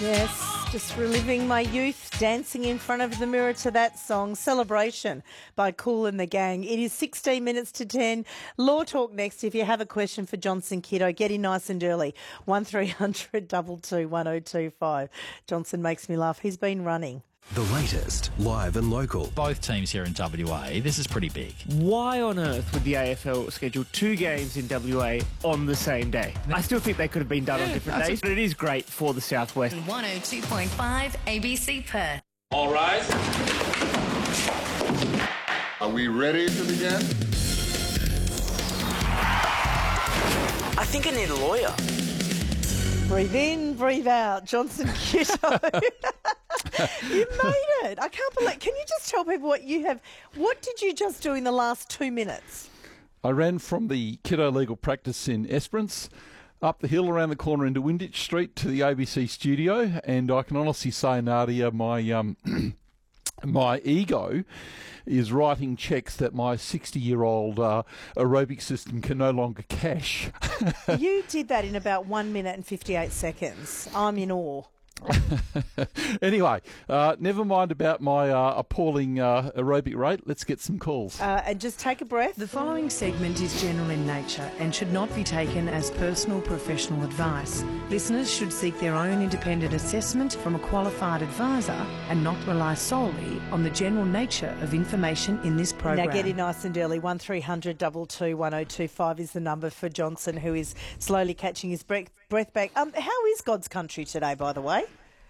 Yes, just reliving my youth, dancing in front of the mirror to that song, Celebration by Kool and the Gang. It is 16 minutes to 10. Law Talk next. If you have a question for Johnson Kiddo, get in nice and early. 1300 22 1025. Johnson makes me laugh. He's been running. The latest, live and local. Both teams here in WA, this is pretty big. Why on earth would the AFL schedule two games in WA on the same day? I still think they could have been done on different days, but it is great for the Southwest. 102.5 ABC Perth. All rise. Are we ready to begin? I think I need a lawyer. Breathe in, breathe out. Johnson Kiddo. You made it. I can't believe. Can you just tell people what you have? What did you just do in the last 2 minutes? I ran from the Kiddo Legal Practice in Esperance up the hill around the corner into Winditch Street to the ABC studio, and I can honestly say, Nadia, my my ego is writing cheques that my 60-year-old aerobic system can no longer cash. You did that in about 1 minute and 58 seconds. I'm in awe. Anyway, never mind about my appalling aerobic rate. Let's get some calls. And just take a breath. The following segment is general in nature and should not be taken as personal professional advice. Listeners should seek their own independent assessment from a qualified advisor and not rely solely on the general nature of information in this program. Now get in nice and early. 1300 22 1025 is the number for Johnson, who is slowly catching his breath back. How is God's country today, by the way?